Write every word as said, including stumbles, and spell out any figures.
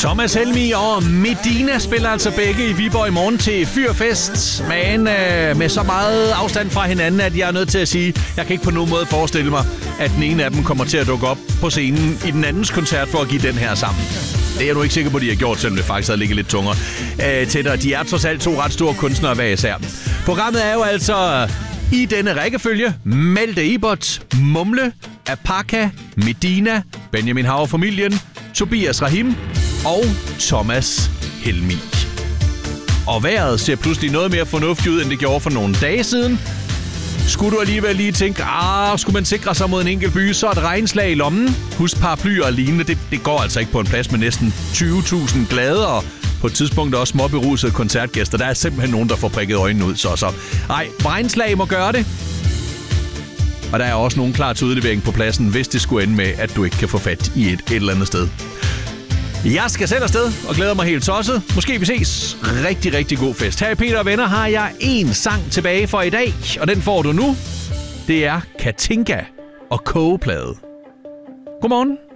Thomas Helmig og Medina spiller altså begge i Viborg i morgen til Fyrfest, men øh, med så meget afstand fra hinanden, at jeg er nødt til at sige, jeg kan ikke på nogen måde forestille mig, at den ene af dem kommer til at dukke op på scenen i den andens koncert for at give den her sammen. Det er jeg nu ikke sikker på, at de har gjort, selvom det faktisk havde ligget lidt tungere øh, til dig. De er trods alt to ret store kunstnere hver især. Programmet er jo altså i denne rækkefølge: Malte Ebert, Mumle, Apaka, Medina, Benjamin Haver-familien, Tobias Rahim og Thomas Helmig. Og vejret ser pludselig noget mere fornuftigt ud, end det gjorde for nogle dage siden. Skulle du alligevel lige tænke, ah, skulle man sikre sig mod en enkelt by, så er et regnslag i lommen. Husk paraplyer og lignende, det, det går altså ikke på en plads med næsten tyve tusind glade og på et tidspunkt også småberusede koncertgæster. Der er simpelthen nogen, der får prikket øjnene ud, så så. Ej, regnslag må gøre det. Og der er også nogen klar til udlevering på pladsen, hvis det skulle ende med, at du ikke kan få fat i et, et eller andet sted. Jeg skal selv afsted og glæder mig helt tosset. Måske vi ses. Rigtig, rigtig god fest. Her i Peter og Venner har jeg en sang tilbage for i dag, og den får du nu. Det er Katinka og Kogeplade. Godmorgen.